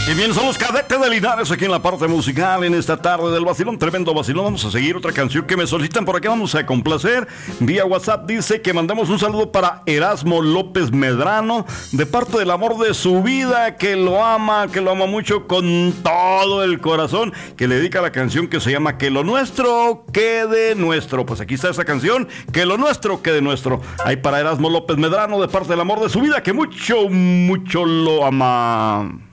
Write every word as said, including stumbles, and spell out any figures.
Y bien, son los Cadetes de Linares aquí en la parte musical en esta tarde del vacilón, tremendo vacilón. Vamos a seguir otra canción que me solicitan por acá, vamos a complacer. Vía WhatsApp dice que mandamos un saludo para Erasmo López Medrano, de parte del amor de su vida, que lo ama, que lo ama mucho con todo el corazón, que le dedica la canción que se llama Que lo nuestro quede nuestro. Pues aquí está esa canción, Que lo nuestro quede nuestro. Ahí para Erasmo López Medrano, de parte del amor de su vida, que mucho, mucho lo ama.